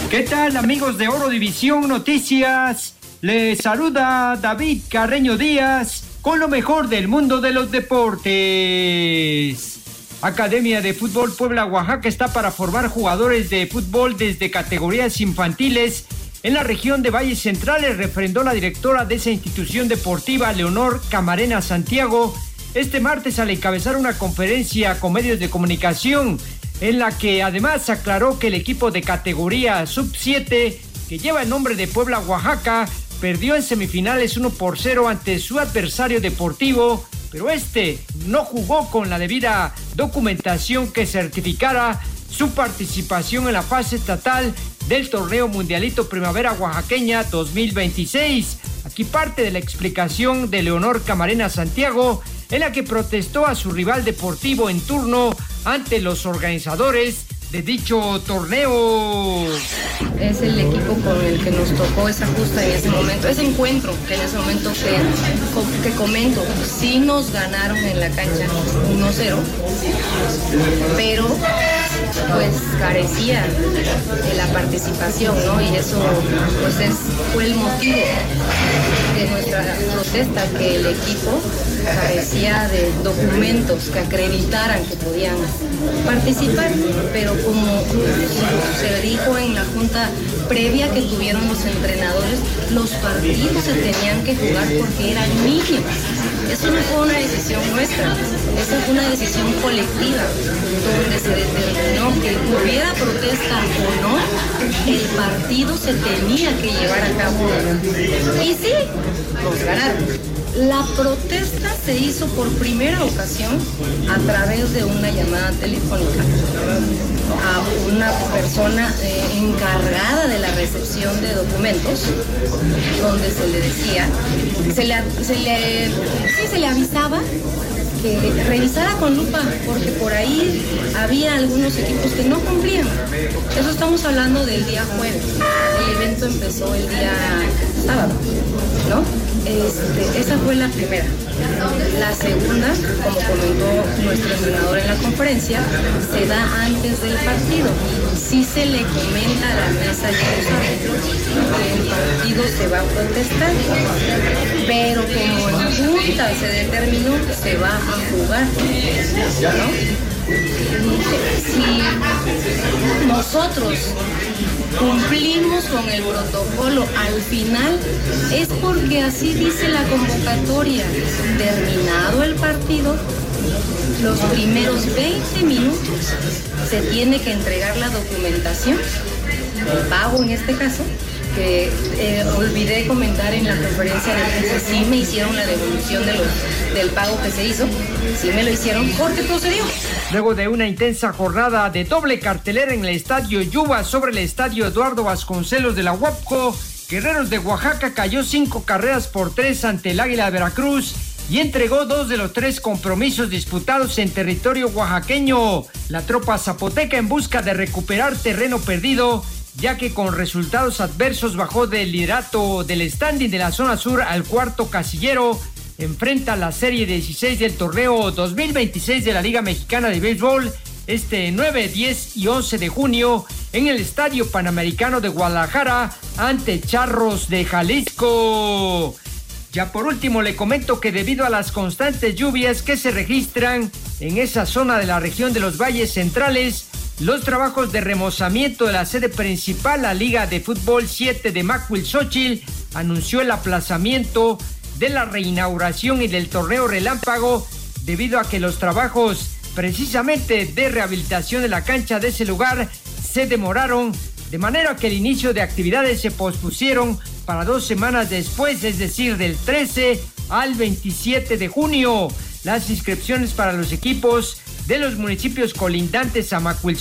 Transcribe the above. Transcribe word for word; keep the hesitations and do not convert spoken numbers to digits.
¿Qué tal, amigos de Oro División Noticias? Les saluda David Carreño Díaz con lo mejor del mundo de los deportes. Academia de Fútbol Puebla Oaxaca está para formar jugadores de fútbol desde categorías infantiles en la región de Valles Centrales, refrendó la directora de esa institución deportiva, Leonor Camarena Santiago, este martes al encabezar una conferencia con medios de comunicación, en la que además aclaró que el equipo de categoría sub siete, que lleva el nombre de Puebla Oaxaca, perdió en semifinales uno por cero ante su adversario deportivo, pero este no jugó con la debida documentación que certificara su participación en la fase estatal del torneo Mundialito Primavera Oaxaqueña dos mil veintiséis. Aquí parte de la explicación de Leonor Camarena Santiago, en la que protestó a su rival deportivo en turno ante los organizadores de dicho torneo. Es el equipo con el que nos tocó esa justa en ese momento, ese encuentro que en ese momento que, que comento, sí nos ganaron en la cancha uno cero, pero pues carecía de la participación, ¿no? Y eso pues es, fue el motivo de nuestra protesta, que el equipo carecía de documentos que acreditaran que podían participar, pero como se dijo en la junta previa que tuvieron los entrenadores, los partidos se tenían que jugar porque eran niños. Eso no fue una decisión nuestra, esa fue una decisión colectiva, donde se determinó que hubiera protesta o no, el partido se tenía que llevar a cabo. Y sí, nos ganaron. La protesta se hizo por primera ocasión a través de una llamada telefónica a una persona eh, encargada de la recepción de documentos, donde se le decía, se le, se le, sí, se le avisaba que revisara con lupa, porque por ahí había algunos equipos que no cumplían. Eso estamos hablando del día jueves. El evento empezó el día sábado, ¿no? Este, esa fue la primera. La segunda, como comentó nuestro entrenador en la conferencia, se da antes del partido. Sí se le comenta a la mesa y a los árbitros que el partido se va a protestar, pero como en junta se determinó que se va a jugar, ¿no? Si nosotros cumplimos con el protocolo al final, es porque así dice la convocatoria. Terminado el partido, los primeros veinte minutos se tiene que entregar la documentación, el pago en este caso, que eh, olvidé comentar en la conferencia de prensa, sí me hicieron la devolución de los, del pago que se hizo, sí me lo hicieron porque procedió. Luego de una intensa jornada de doble cartelera en el Estadio Yuba sobre el Estadio Eduardo Vasconcelos de la Huapco, Guerreros de Oaxaca cayó cinco carreras por tres ante el Águila de Veracruz y entregó dos de los tres compromisos disputados en territorio oaxaqueño. La tropa zapoteca, en busca de recuperar terreno perdido, ya que con resultados adversos bajó del liderato del standing de la zona sur al cuarto casillero, enfrenta la serie dieciséis del torneo dos mil veintiséis de la Liga Mexicana de Béisbol este nueve, diez y once de junio en el Estadio Panamericano de Guadalajara ante Charros de Jalisco. Ya por último le comento que debido a las constantes lluvias que se registran en esa zona de la región de los Valles Centrales, los trabajos de remozamiento de la sede principal, la Liga de Fútbol siete de Macuilxóchitl, anunció el aplazamiento de la reinauguración y del torneo relámpago debido a que los trabajos precisamente de rehabilitación de la cancha de ese lugar se demoraron, de manera que el inicio de actividades se pospusieron para dos semanas después, es decir, del trece al veintisiete de junio. Las inscripciones para los equipos de los municipios colindantes a Macuilxóchitl